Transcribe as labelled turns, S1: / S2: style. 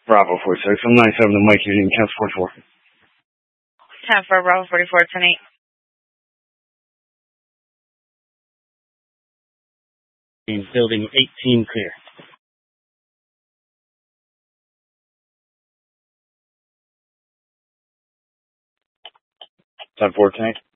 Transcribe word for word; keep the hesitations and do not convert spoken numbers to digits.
S1: Bravo forty-six. I'm ninety-seven to Mike Union, ten forty-four.
S2: ten four, Bravo forty-four, ten eight.
S1: Building eighteen clear. ten four, ten eight.